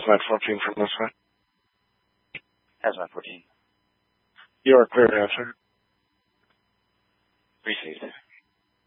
Hazmat 14 from this side. Hazmat 14. You are clear to answer. Received.